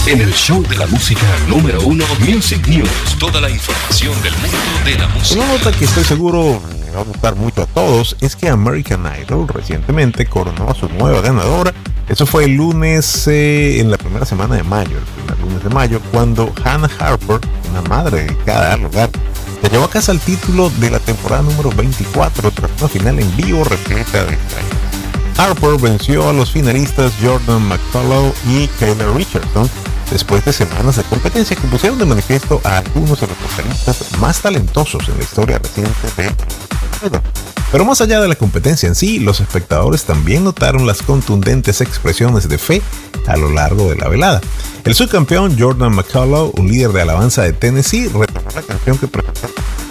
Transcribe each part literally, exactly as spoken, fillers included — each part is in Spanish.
en el show de la música número uno, Music News. Toda la información del mundo de la música. Una nota que estoy seguro me va a gustar mucho a todos es que American Idol recientemente coronó a su nueva ganadora. Eso fue el lunes, eh, en la primera semana de mayo, el primer lunes de mayo, cuando Hannah Harper, una madre dedicada al hogar, se llevó a casa el título de la temporada número veinticuatro tras una final en vivo repleta de estrellas. Harper venció a los finalistas Jordan McCullough y Kayla Richardson después de semanas de competencia que pusieron de manifiesto a algunos de los vocalistas más talentosos en la historia reciente de Idol. Pero más allá de la competencia en sí, los espectadores también notaron las contundentes expresiones de fe a lo largo de la velada. El subcampeón Jordan McCullough, un líder de alabanza de Tennessee, retomó la canción que presentó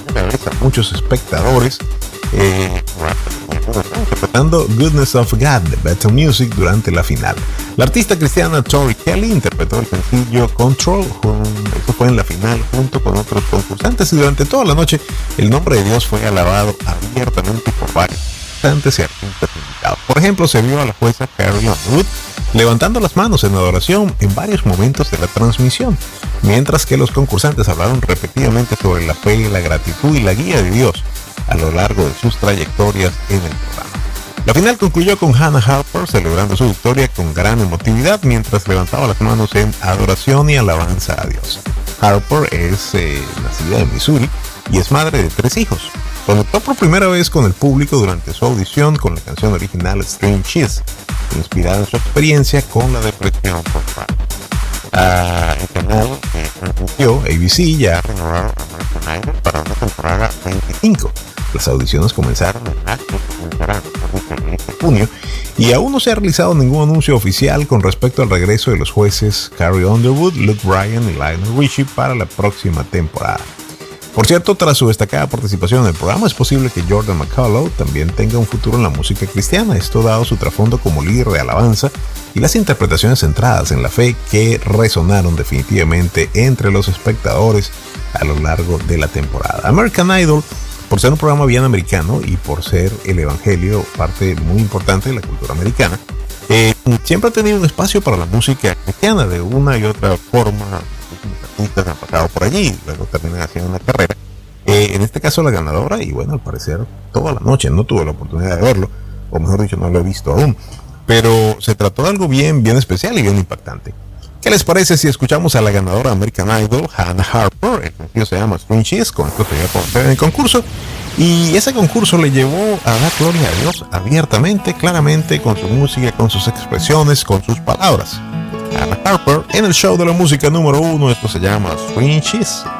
a muchos espectadores, eh, interpretando Goodness of God de Better Music durante la final. La artista cristiana Tori Kelly interpretó el sencillo Control, eso fue en la final junto con otros concursantes, y durante toda la noche el nombre de Dios fue alabado abiertamente por varios cantantes y artistas invitados. Por ejemplo, se vio a la jueza Carrie Underwood levantando las manos en adoración en varios momentos de la transmisión, mientras que los concursantes hablaron repetidamente sobre la fe, la gratitud y la guía de Dios a lo largo de sus trayectorias en el programa. La final concluyó con Hannah Harper celebrando su victoria con gran emotividad mientras levantaba las manos en adoración y alabanza a Dios. Harper es eh, nacida en Missouri y es madre de tres hijos. Conectó por primera vez con el público durante su audición con la canción original String Cheese, inspirada en su experiencia con la depresión postparto. Uh, el canal que transmitió A B C ya ha renovado a American Idol para una temporada veinticinco. Las audiciones comenzaron en marzo, comenzarán en este junio, y aún no se ha realizado ningún anuncio oficial con respecto al regreso de los jueces Carrie Underwood, Luke Bryan y Lionel Richie para la próxima temporada. Por cierto, tras su destacada participación en el programa, es posible que Jordan McCullough también tenga un futuro en la música cristiana, esto dado su trasfondo como líder de alabanza y las interpretaciones centradas en la fe que resonaron definitivamente entre los espectadores a lo largo de la temporada. American Idol, por ser un programa bien americano y por ser el evangelio parte muy importante de la cultura americana, eh, siempre ha tenido un espacio para la música cristiana de una y otra forma. Muchos artistas han pasado por allí y luego terminan haciendo una carrera. Eh, en este caso la ganadora, y bueno, al parecer toda la noche no tuve la oportunidad de verlo, o mejor dicho, no lo he visto aún, pero se trató de algo bien, bien especial y bien impactante. ¿Qué les parece si escuchamos a la ganadora American Idol, Hannah Harper? El sencillo se llama String Cheese, con esto se lleva por ser en el concurso, y ese concurso le llevó a dar gloria a Dios abiertamente, claramente, con su música, con sus expresiones, con sus palabras. Hannah Harper en el show de la música número uno, esto se llama String Cheese.